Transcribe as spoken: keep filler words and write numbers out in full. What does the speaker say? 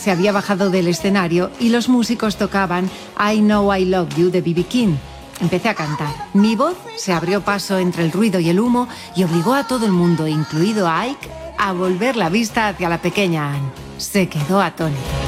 se había bajado del escenario y los músicos tocaban I Know I Love You de B B King. Empecé a cantar. Mi voz se abrió paso entre el ruido y el humo y obligó a todo el mundo, incluido a Ike, a volver la vista hacia la pequeña Anne. Se quedó atónito.